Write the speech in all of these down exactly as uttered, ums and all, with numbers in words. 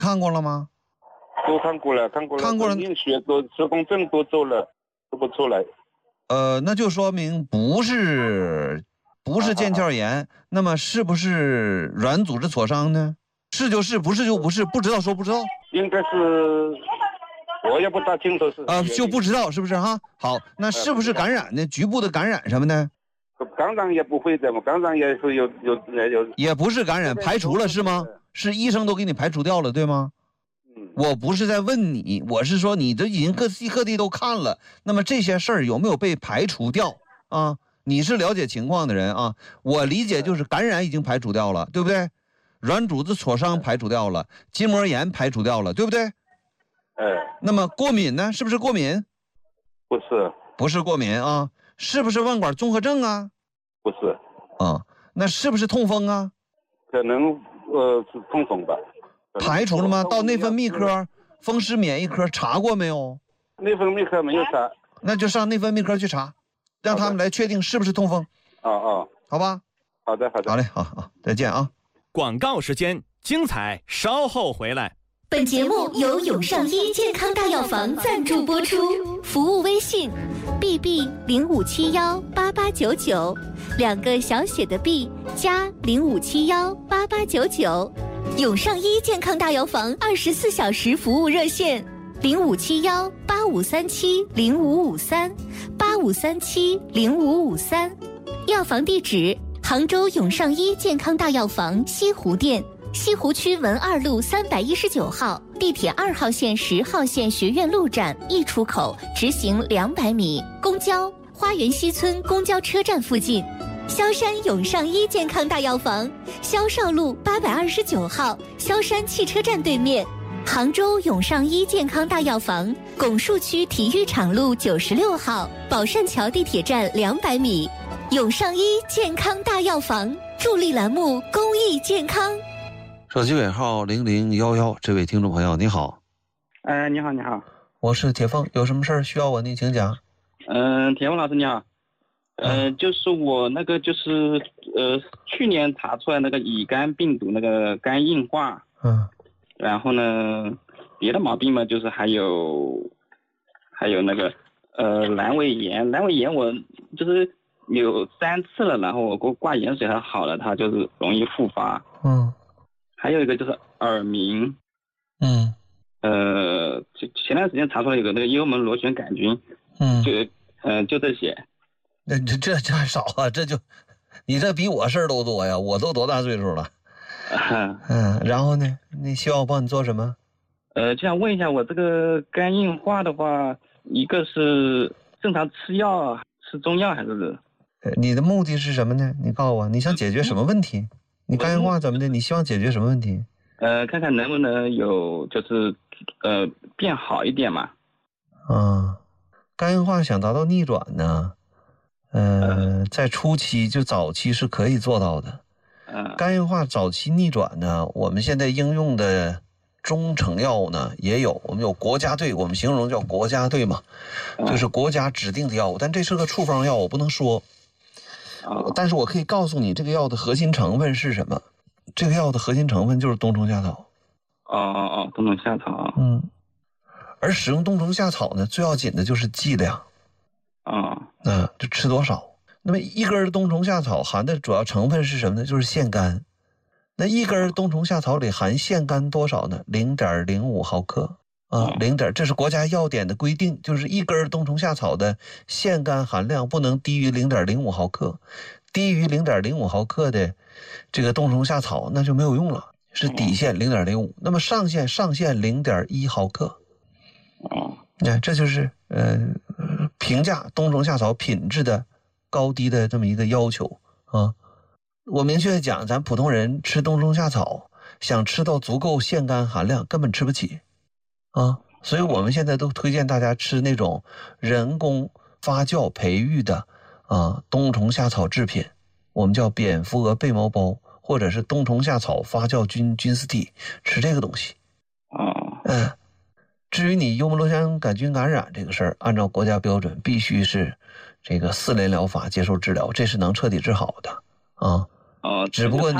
看过了吗？ 都看过了，看过了， 看过了， 验血都磁共振都做了，都不出来。 呃，那就说明不是不是腱鞘炎，啊啊啊那么是不是软组织挫伤呢？是就是，不是就不是，不知道说不知道。 应该是，我也不大清楚是。 啊、呃，就不知道是不是哈？好，那是不是感染呢？局部的感染什么的？ 感染也不会的嘛，感染也是有有有。 也不是感染，排除了是吗？是医生都给你排除掉了，对吗？嗯，我不是在问你，我是说你这已经各地各地都看了，那么这些事儿有没有被排除掉啊？你是了解情况的人啊，我理解就是感染已经排除掉了，对不对？软组织挫伤排除掉了，筋膜炎排除掉了，对不对？ 哎， 那么过敏呢？是不是过敏？ 不是， 不是过敏啊？是不是腕管综合症啊？ 不是。 啊，那是不是痛风啊？ 可能呃是痛风吧。 排除了吗？到内分泌科、风湿免疫科查过没有？ 内分泌科没有查。 那就上内分泌科去查，让他们来确定是不是痛风。 哦哦， 好吧。 好的好的。 好嘞，好好，再见啊。 广告时间，精彩稍后回来。 本节目由永上医健康大药房赞助播出，服务微信 B B 零五七幺八八九九，两个小写的 B 加零五七幺八八九九。永上医健康大药房二十四小时服务热线零五七幺八五三七零五五三八五三七零五五三。药房地址：杭州永上医健康大药房西湖店。西湖区文二路三百一十九号，地铁二号线、十号线学院路站 E 出口，直行两百米。公交花园西村公交车站附近。萧山永上医健康大药房，萧少路八百二十九号，萧山汽车站对面。杭州永上医健康大药房，拱墅区体育场路九十六号，宝善桥地铁站两百米。永上医健康大药房，助力栏目公益健康。 手机尾号零零幺幺，这位听众朋友你好。 呃，你好，你好， 我是铁凤，有什么事儿需要我？您请讲。 嗯、呃，铁凤老师你好。呃，嗯、就是我那个就是呃，去年查出来那个乙肝病毒那个肝硬化。 嗯。 然后呢，别的毛病嘛，就是还有还有那个呃阑尾炎，阑尾炎我就是有三次了，然后我给我挂盐水还好了，它就是容易复发。 嗯。 还有一个就是耳鸣， 嗯， 呃，就前段时间查出来有个那个幽门螺旋杆菌， 嗯， 就，呃，就这些。 那这这这还少啊？这就，你这比我事儿都多呀！我都多大岁数了？ 啊、 嗯，然后呢？你希望我帮你做什么？ 呃，就想问一下，我这个肝硬化的话，一个是正常吃药，吃中药还是？ 呃，你的目的是什么呢？你告诉我，你想解决什么问题？你肝硬化怎么的？你希望解决什么问题？ 呃，看看能不能有就是呃变好一点嘛。 啊，肝硬化想达到逆转呢，呃，在初期就早期是可以做到的。 嗯， 肝硬化早期逆转呢，我们现在应用的中成药呢也有，我们有国家队，我们形容叫国家队嘛，就是国家指定的药物，但这是个处方药，我不能说。但是我可以告诉你这个药的核心成分是什么。这个药的核心成分就是冬虫夏草。 哦哦哦，冬虫夏草。 嗯，而使用冬虫夏草呢，最要紧的就是剂量。 啊， 嗯，就吃多少。那么一根冬虫夏草含的主要成分是什么呢？就是腺苷。那一根冬虫夏草里含腺苷多少呢？ 零点零五 毫克啊，零点，这是国家药典的规定，就是一根冬虫夏草的腺苷含量不能低于 零点零五 毫克，低于 零点零五 毫克的这个冬虫夏草那就没有用了，是底线 零点零五， 那么上限上限 零点一 毫克。 哦， 那这就是呃评价冬虫夏草品质的高低的这么一个要求啊。我明确讲，咱普通人吃冬虫夏草，想吃到足够腺苷含量根本吃不起啊，所以我们现在都推荐大家吃那种人工发酵培育的啊冬虫夏草制品，我们叫蝙蝠蛾贝毛包，或者是冬虫夏草发酵菌菌丝体，吃这个东西。 哦， 嗯，至于你幽门螺旋杆菌感染这个事儿，按照国家标准必须是这个四联疗法接受治疗，这是能彻底治好的啊。 哦， 只不过你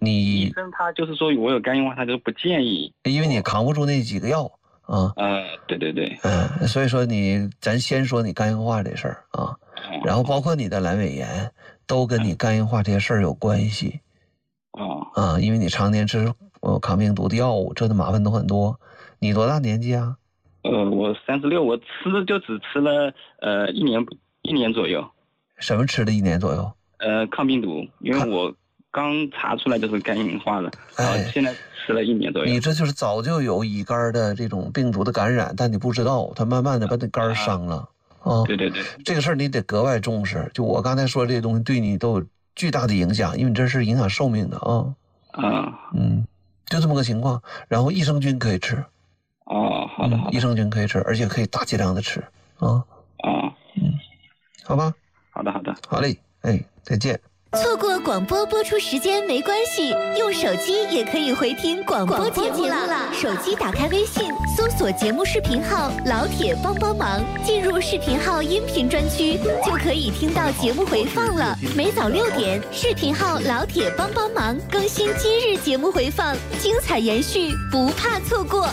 你医生他就是说我有肝硬化，他就不建议， 因为你扛不住那几个药啊。 呃，对对对， 嗯，所以说你咱先说你肝硬化这事儿啊，然后包括你的阑尾炎，都跟你肝硬化这些事儿有关系。 哦， 啊，因为你常年吃呃抗病毒的药物，这的麻烦都很多。你多大年纪啊？ 呃，我三十六，我吃就只吃了呃一年一年左右。 什么吃了一年左右？ 呃，抗病毒，因为我刚查出来就是肝硬化了，然后现在吃了一年左右。 你这就是早就有乙肝的这种病毒的感染，但你不知道，它慢慢的把你肝伤了啊。 对对对， 这个事儿你得格外重视。就我刚才说这些东西对你都有巨大的影响，因为这是影响寿命的啊。 啊， 嗯，就这么个情况。然后益生菌可以吃。 哦，好的好的。 益生菌可以吃，而且可以大剂量的吃啊。 啊， 嗯，好吧。 好的好的。 好嘞，哎，再见。 错过广播播出时间没关系，用手机也可以回听广播节目啦。手机打开微信，搜索节目视频号“老铁帮帮忙”，进入视频号音频专区，就可以听到节目回放了。每早六点，视频号“老铁帮帮忙”更新今日节目回放，精彩延续，不怕错过。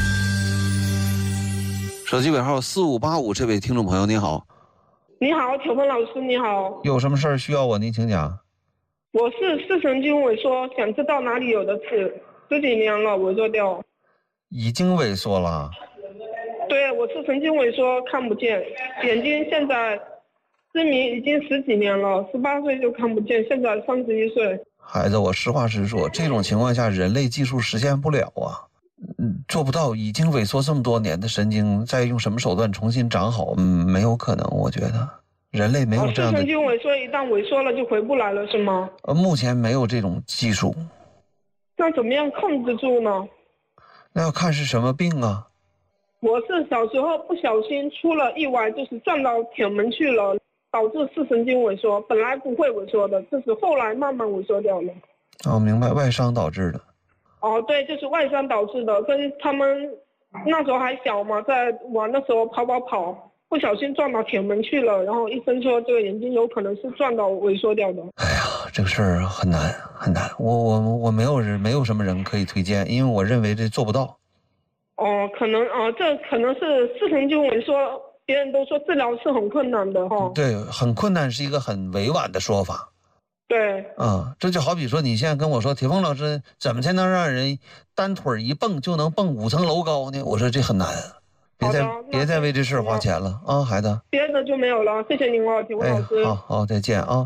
手机尾号四五八五，这位听众朋友您好。 你好，铁峰老师，你好。 有什么事儿需要我？您请讲。 我是视神经萎缩，想知道哪里有的治，十几年了，萎缩掉。 已经萎缩了？ 对，我是神经萎缩，看不见，眼睛现在失明已经十几年了，十八岁就看不见，现在三十一岁。 孩子，我实话实说，这种情况下，人类技术实现不了啊。嗯，做不到。已经萎缩这么多年的神经，再用什么手段重新长好，嗯，没有可能。我觉得人类没有这样的。 神经萎缩一旦萎缩了就回不来了，是吗？ 呃，目前没有这种技术。 那怎么样控制住呢？ 那要看是什么病啊。 我是小时候不小心出了意外，就是撞到铁门去了，导致视神经萎缩。本来不会萎缩的，这是后来慢慢萎缩掉了。 哦，明白，外伤导致的。 哦，对，就是外伤导致的，跟他们那时候还小嘛，在玩的时候跑跑跑，不小心撞到铁门去了，然后医生说这个眼睛有可能是撞到萎缩掉的。 哎呀，这个事儿很难很难，我我我没有人没有什么人可以推荐，因为我认为这做不到。 哦，可能啊、呃，这可能是视神经萎缩，别人都说治疗是很困难的哈、哦。 对，很困难是一个很委婉的说法。 对， 啊，这就好比说你现在跟我说，铁峰老师怎么才能让人单腿一蹦就能蹦五层楼高呢？我说这很难，别再别再为这事花钱了啊，孩子。 别的就没有了，谢谢您哦，铁峰老师。 哎、好好，再见啊。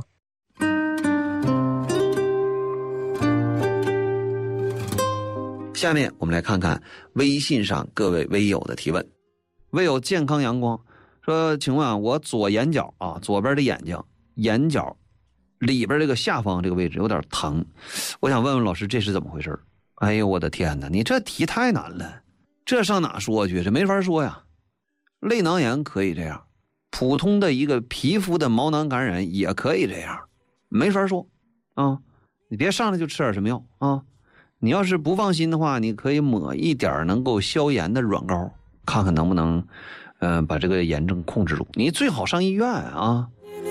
下面我们来看看微信上各位微友的提问。微友健康阳光说，请问啊，我左眼角啊，左边的眼睛眼角里边这个下方这个位置有点疼，我想问问老师这是怎么回事？哎呦我的天哪，你这题太难了，这上哪说去？这没法说呀。类囊炎可以这样，普通的一个皮肤的毛囊感染也可以这样，没法说啊。你别上来就吃点什么药啊。你要是不放心的话，你可以抹一点能够消炎的软膏，看看能不能嗯、呃、把这个炎症控制住。你最好上医院啊。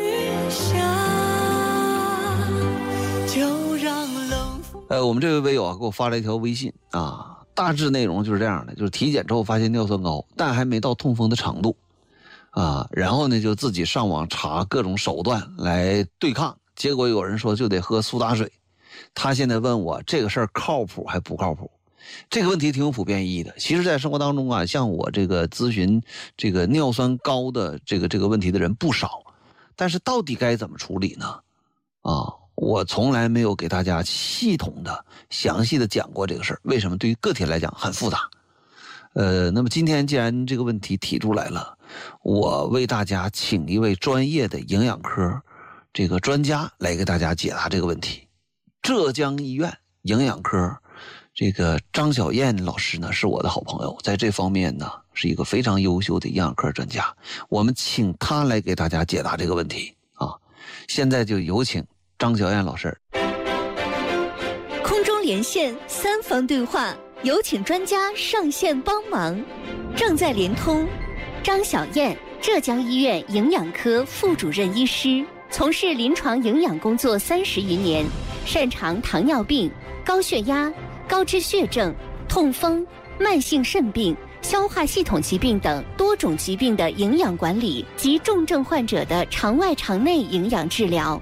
呃，我们这位微友啊，给我发了一条微信啊，大致内容就是这样的，就是体检之后发现尿酸高，但还没到痛风的程度啊，然后呢就自己上网查各种手段来对抗，结果有人说就得喝苏打水。他现在问我这个事儿靠谱还不靠谱？这个问题挺有普遍意义的。其实在生活当中啊，像我这个咨询这个尿酸高的这个这个问题的人不少，但是到底该怎么处理呢？啊，我从来没有给大家系统的详细的讲过这个事儿，为什么对于个体来讲很复杂。呃，那么今天既然这个问题提出来了，我为大家请一位专业的营养科这个专家来给大家解答这个问题。浙江医院营养科这个张小燕老师呢是我的好朋友，在这方面呢是一个非常优秀的营养科专家，我们请他来给大家解答这个问题啊。现在就有请张小燕老师。 空中连线三方对话，有请专家上线帮忙。正在连通，张小燕，浙江医院营养科副主任医师，从事临床营养工作三十余年，擅长糖尿病、 高血压、高脂血症、痛风、慢性肾病、消化系统疾病等多种疾病的营养管理及重症患者的肠外肠内营养治疗。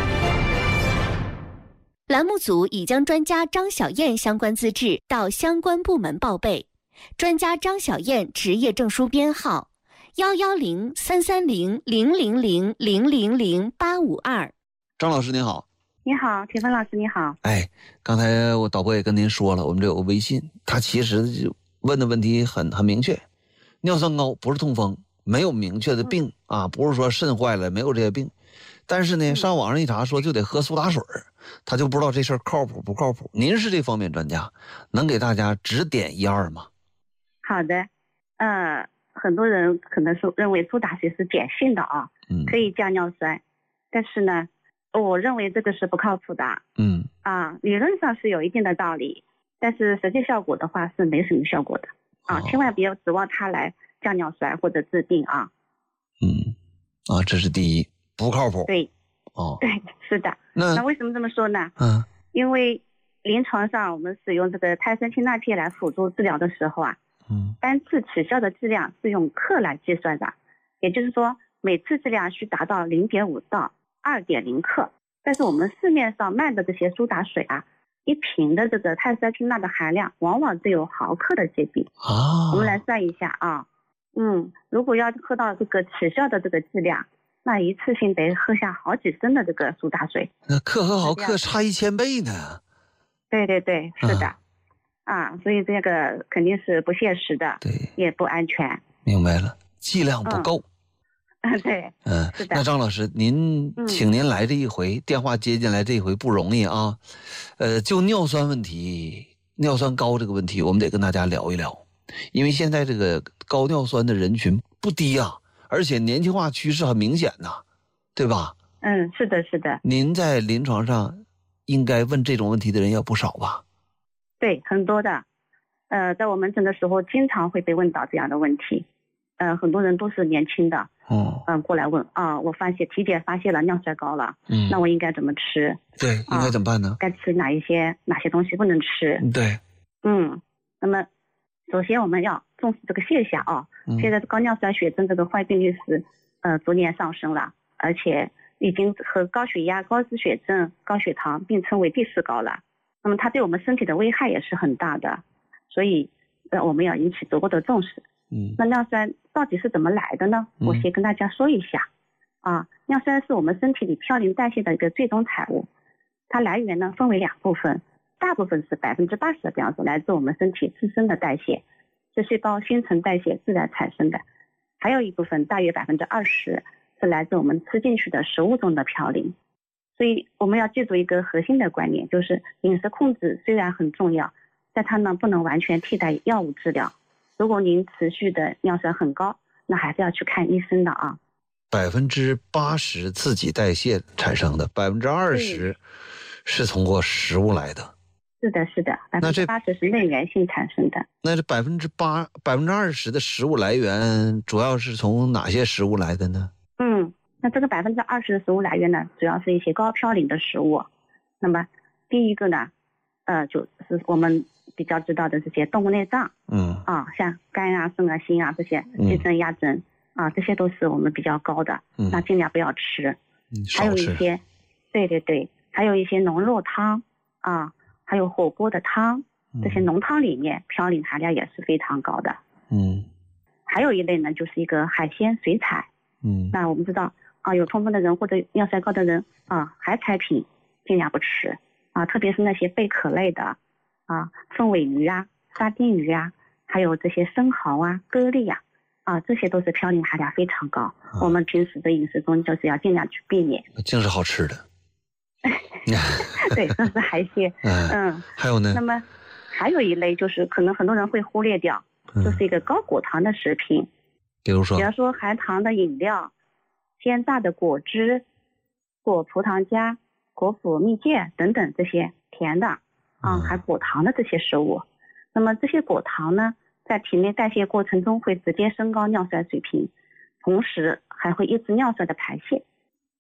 栏目组已将专家张小燕相关资质到相关部门报备。专家张小燕职业证书编号幺幺零三三零零零零零零零八五二。 张老师您好。 你好，铁芬老师你好。 哎，刚才我导播也跟您说了，我们这有个微信，他其实就问的问题很很明确，尿酸高不是痛风，没有明确的病、嗯、啊，不是说肾坏了，没有这些病，但是呢，上网上一查说就得喝苏打水，他就不知道这事儿靠谱不靠谱。您是这方面专家，能给大家指点一二吗？ 好的，呃，很多人可能是认为苏打水是碱性的啊， 嗯， 可以降尿酸，但是呢，我认为这个是不靠谱的。 嗯， 啊，理论上是有一定的道理，但是实际效果的话是没什么效果的啊， 哦、 千万不要指望它来降尿酸或者治病啊。 嗯，啊，这是第一，不靠谱。 对， 哦， 对，是的。 那那为什么这么说呢？ 嗯， 因为临床上我们使用这个泰森氢钠片来辅助治疗的时候啊， 嗯， 单次起效的剂量是用克来计算的，也就是说每次剂量需达到 零点五 到 二点零 克。但是我们市面上卖的这些苏打水啊，一瓶的这个泰森氢钠的含量往往只有毫克的结晶啊。 我们来算一下啊，嗯，如果要喝到这个起效的这个剂量，那一次性得喝下好几升的这个苏打水， 那克和毫克差一千倍呢。 对对对，是的。啊啊，所以这个肯定是不现实的， 对， 也不安全。 明白了，剂量不够。 嗯，对， 嗯， 是的。 那张老师，您请您来这一回、嗯、电话接进来这一回不容易啊。呃，就尿酸问题，尿酸高这个问题，我们得跟大家聊一聊，因为现在这个高尿酸的人群不低啊，而且年轻化趋势很明显呐、啊，对吧？ 嗯，是的，是的。 您在临床上应该问这种问题的人要不少吧？ 对，很多的，呃，在我门诊的时候，经常会被问到这样的问题，呃，很多人都是年轻的， 哦， 嗯、呃，过来问啊，我发现体检发现了尿酸高了， 嗯， 那我应该怎么吃？ 对，应该怎么办呢？ 啊、该吃哪一些哪些东西不能吃？ 对， 嗯，那么首先我们要重视这个现象啊，嗯、现在高尿酸血症这个患病率是呃逐年上升了，而且已经和高血压、高脂血症、高血糖并称为第四高了。那么它对我们身体的危害也是很大的，所以呃我们要引起足够的重视。 嗯， 那尿酸到底是怎么来的呢？ 嗯、 我先跟大家说一下啊，尿酸是我们身体里嘌呤代谢的一个最终产物，它来源呢分为两部分，大部分是百分之八十的比方说来自我们身体自身的代谢，是细胞新陈代谢自然产生的，还有一部分大约百分之二十是来自我们吃进去的食物中的嘌呤。所以我们要记住一个核心的观念，就是饮食控制虽然很重要，但它呢不能完全替代药物治疗。如果您持续的尿酸很高，那还是要去看医生的啊。 百分之八十自己代谢产生的，百分之二十是通过食物来的。 是的，是的，百分之八十是内源性产生的。 那这百分之八、百分之二十的食物来源，主要是从哪些食物来的呢？ 嗯。那这个百分之二十的食物来源呢，主要是一些高嘌呤的食物。那么第一个呢，呃，就是我们比较知道的这些动物内脏， 嗯， 啊，像肝啊、肾啊、心啊这些，鸡胗、鸭胗啊，这些都是我们比较高的， 嗯， 那尽量不要吃。 嗯， 还有一些，对对对，还有一些浓肉汤啊，还有火锅的汤，这些浓汤里面嘌呤含量也是非常高的。 嗯， 还有一类呢，就是一个海鲜水产。 嗯，那我们知道。啊，有痛风的人或者尿酸高的人啊，海产品尽量不吃啊，特别是那些贝壳类的啊，凤尾鱼啊、沙丁鱼啊，还有这些生蚝啊、蛤蜊呀 啊, 啊，这些都是嘌呤含量非常高。啊、我们平时的饮食中就是要尽量去避免。 净是好吃的。 对，这是海鲜。嗯, 嗯， 还有呢？ 那么还有一类就是可能很多人会忽略掉， 嗯、 就是一个高果糖的食品， 比如说， 比方说含糖的饮料。鲜榨的果汁、果葡糖浆、果脯蜜饯等等这些甜的啊含果糖的这些食物，那么这些果糖呢，在体内代谢过程中会直接升高尿酸水平，同时还会抑制尿酸的排泄，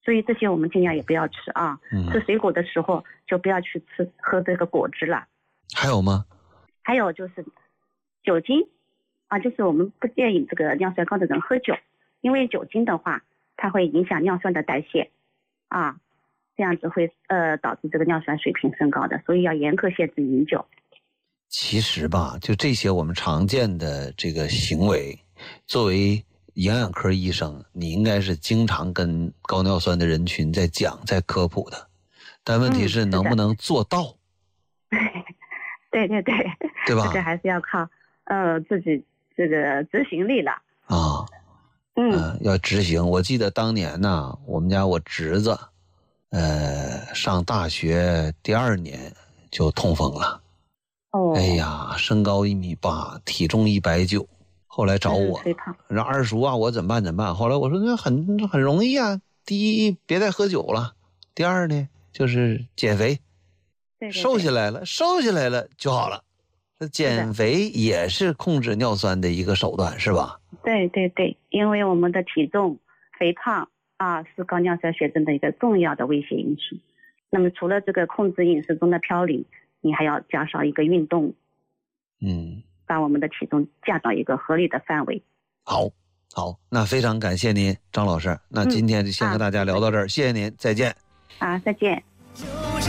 所以这些我们尽量也不要吃啊。 嗯， 吃水果的时候就不要去吃喝这个果汁了。 还有吗？ 还有就是酒精啊，就是我们不建议这个尿酸高的人喝酒，因为酒精的话它会影响尿酸的代谢啊，这样子会呃导致这个尿酸水平升高的，所以要严格限制饮酒。 其实吧，就这些我们常见的这个行为，作为营养科医生，你应该是经常跟高尿酸的人群在讲、在科普的，但问题是能不能做到？ 嗯、对对对， 对吧？ 这个还是要靠呃自己这个执行力了啊。嗯、呃，要执行。我记得当年呢，我们家我侄子，呃，上大学第二年就痛风了。 哦。 哎呀，身高一米八，体重一百九。后来找我，让二叔啊，我怎么办？怎么办？后来我说那很很容易啊。第一，别再喝酒了；第二呢，就是减肥， 对对对， 瘦下来了，瘦下来了就好了。这减肥也是控制尿酸的一个手段，是吧？ 对对对，因为我们的体重、肥胖啊，是高尿酸血症的一个重要的危险因素。那么除了这个控制饮食中的嘌呤，你还要加上一个运动， 嗯。 把我们的体重降到一个合理的范围。 好，好，那非常感谢您，张老师。那今天就先和大家聊到这儿，嗯啊、谢谢您，再见。 啊，再见。